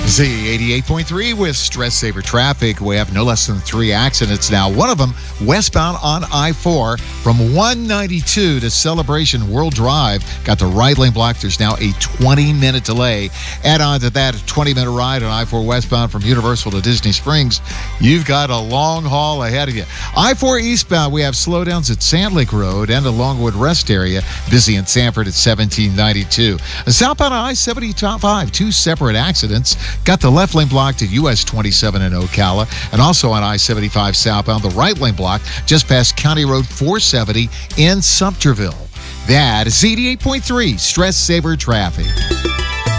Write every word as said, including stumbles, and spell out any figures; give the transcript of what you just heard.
Z eighty-eight point three with Stress Saver Traffic. We have no less than three accidents now. One of them westbound on I four from one ninety-two to Celebration World Drive. Got the right lane blocked. There's now a twenty minute delay. Add on to that a twenty minute ride on I four westbound from Universal to Disney Springs. You've got a long haul ahead of you. I four eastbound, we have slowdowns at Sand Lake Road and a Longwood Rest area. Busy in Sanford at seventeen ninety-two. Southbound on I seventy-five, two separate accidents. Got the left lane blocked at U S twenty-seven in Ocala, and also on I seventy-five southbound, the right lane blocked just past County Road four seventy in Sumterville. That is Z eighty-eight point three Stress Saver Traffic.